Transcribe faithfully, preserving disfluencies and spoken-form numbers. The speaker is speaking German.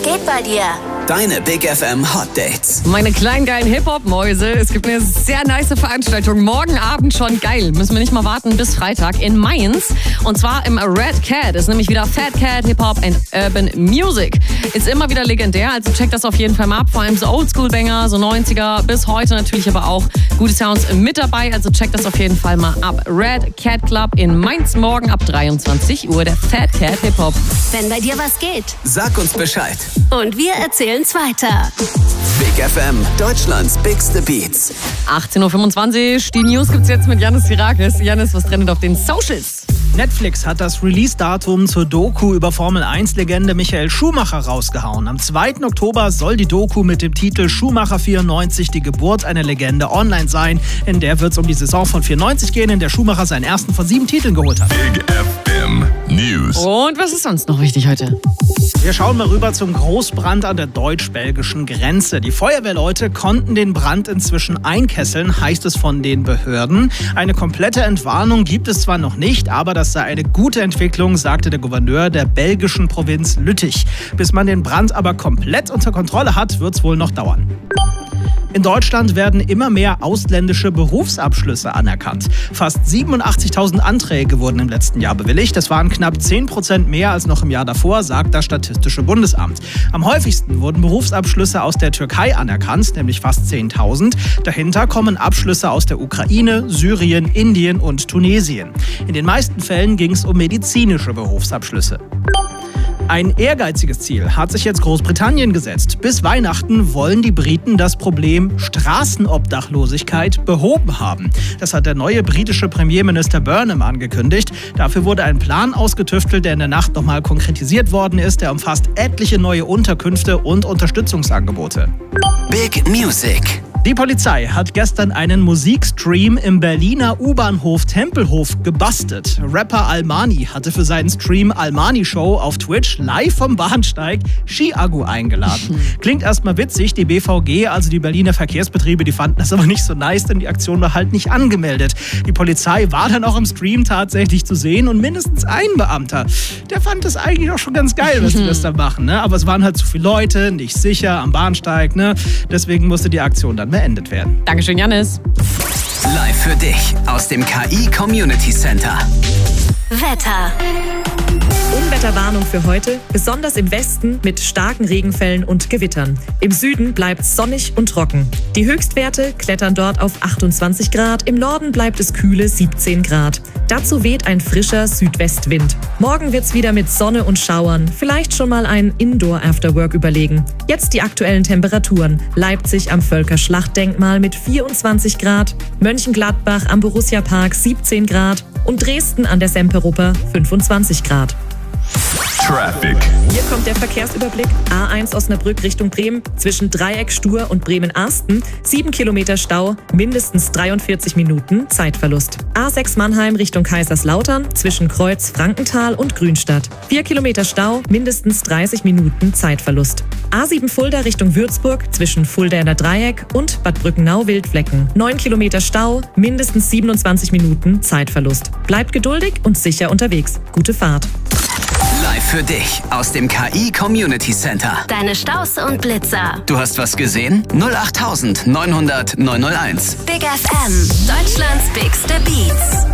geht bei dir? Deine Big F M Hot Dates. Meine kleinen geilen Hip-Hop-Mäuse. Es gibt eine sehr nice Veranstaltung. Morgen Abend schon geil. Müssen wir nicht mal warten bis Freitag in Mainz. Und zwar im Red Cat. Ist nämlich wieder Fat Cat, Hip-Hop and Urban Music. Ist immer wieder legendär. Also checkt das auf jeden Fall mal ab. Vor allem so Oldschool-Banger, so neunziger bis heute natürlich, aber auch gute Sounds mit dabei. Also checkt das auf jeden Fall mal ab. Red Cat Club in Mainz morgen ab dreiundzwanzig Uhr. Der Fat Cat Hip-Hop. Wenn bei dir was geht. Sag uns Bescheid. Und wir erzählen's weiter. Big F M, Deutschlands bigste Beats. achtzehn Uhr fünfundzwanzig. Die News gibt's jetzt mit Yannis Sirakis. Yannis, was trendet auf den Socials? Netflix hat das Release-Datum zur Doku über Formel eins Legende Michael Schumacher rausgehauen. Am zweiten Oktober soll die Doku mit dem Titel Schumacher vierundneunzig, die Geburt einer Legende, online sein. In der wird es um die Saison von vierundneunzig gehen, in der Schumacher seinen ersten von sieben Titeln geholt hat. Big F M News. Und was ist sonst noch wichtig heute? Wir schauen mal rüber zum Großbrand an der deutsch-belgischen Grenze. Die Feuerwehrleute konnten den Brand inzwischen einkesseln, heißt es von den Behörden. Eine komplette Entwarnung gibt es zwar noch nicht, aber das sei eine gute Entwicklung, sagte der Gouverneur der belgischen Provinz Lüttich. Bis man den Brand aber komplett unter Kontrolle hat, wird es wohl noch dauern. In Deutschland werden immer mehr ausländische Berufsabschlüsse anerkannt. Fast siebenundachtzigtausend Anträge wurden im letzten Jahr bewilligt. Das waren knapp zehn Prozent mehr als noch im Jahr davor, sagt das Statistische Bundesamt. Am häufigsten wurden Berufsabschlüsse aus der Türkei anerkannt, nämlich fast zehntausend. Dahinter kommen Abschlüsse aus der Ukraine, Syrien, Indien und Tunesien. In den meisten Fällen ging es um medizinische Berufsabschlüsse. Ein ehrgeiziges Ziel hat sich jetzt Großbritannien gesetzt. Bis Weihnachten wollen die Briten das Problem Straßenobdachlosigkeit behoben haben. Das hat der neue britische Premierminister Burnham angekündigt. Dafür wurde ein Plan ausgetüftelt, der in der Nacht nochmal konkretisiert worden ist. Der umfasst etliche neue Unterkünfte und Unterstützungsangebote. Big Music. Die Polizei hat gestern einen Musikstream im Berliner U-Bahnhof Tempelhof gebastelt. Rapper Almani hatte für seinen Stream Almani Show auf Twitch live vom Bahnsteig Ski-Agu eingeladen. Klingt erstmal witzig, die B V G, also die Berliner Verkehrsbetriebe, die fanden das aber nicht so nice, denn die Aktion war halt nicht angemeldet. Die Polizei war dann auch im Stream tatsächlich zu sehen und mindestens ein Beamter, der fand das eigentlich auch schon ganz geil, was die das da machen. Ne? Aber es waren halt zu viele Leute, nicht sicher am Bahnsteig. Ne? Deswegen musste die Aktion dann beendet werden. Dankeschön, Yannis. Live für dich aus dem K I Community Center. Wetter. Unwetterwarnung für heute, besonders im Westen mit starken Regenfällen und Gewittern. Im Süden bleibt es sonnig und trocken. Die Höchstwerte klettern dort auf achtundzwanzig Grad, im Norden bleibt es kühle siebzehn Grad. Dazu weht ein frischer Südwestwind. Morgen wird's wieder mit Sonne und Schauern. Vielleicht schon mal ein Indoor-Afterwork überlegen. Jetzt die aktuellen Temperaturen. Leipzig am Völkerschlachtdenkmal mit vierundzwanzig Grad, Mönchengladbach am Borussia-Park siebzehn Grad und Dresden an der Semperoper fünfundzwanzig Grad. Traffic. Hier kommt der Verkehrsüberblick. A eins Osnabrück Richtung Bremen, zwischen Dreieck Stur und Bremen-Arsten. sieben Kilometer Stau, mindestens dreiundvierzig Minuten Zeitverlust. A sechs Mannheim Richtung Kaiserslautern, zwischen Kreuz Frankenthal und Grünstadt. vier Kilometer Stau, mindestens dreißig Minuten Zeitverlust. A sieben Fulda Richtung Würzburg, zwischen Fulda in der Dreieck und Bad Brückenau-Wildflecken. neun Kilometer Stau, mindestens siebenundzwanzig Minuten Zeitverlust. Bleibt geduldig und sicher unterwegs. Gute Fahrt. Live für dich aus dem K I Community Center. Deine Staus und Blitzer. Du hast was gesehen? null acht neunhundert neunhundert neunhunderteins. Big F M. Deutschlands bigste Beats.